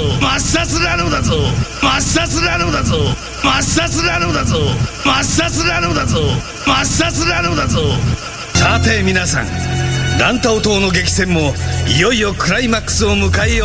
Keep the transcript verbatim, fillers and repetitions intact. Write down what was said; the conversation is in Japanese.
ぞ抹殺ラノだぞ抹殺ラノだぞ抹殺ラノだぞ抹殺ラノだぞ抹殺ラノだぞ。さて皆さん、ランタオ島の激戦もいよいよクライマックスを迎えよう。